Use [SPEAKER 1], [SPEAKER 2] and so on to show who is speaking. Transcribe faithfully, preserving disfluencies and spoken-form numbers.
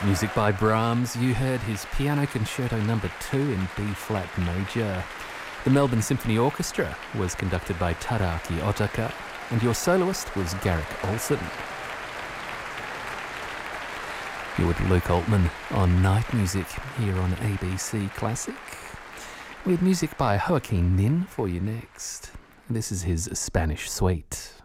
[SPEAKER 1] Music by Brahms. You heard his Piano Concerto number two in B-flat major. The Melbourne Symphony Orchestra was conducted by Tadaaki Otaka, and your soloist was Garrick Olson. You're with Luke Altman on Night Music here on A B C Classic. We had music by Joaquin Nin for you next. This is his Spanish Suite.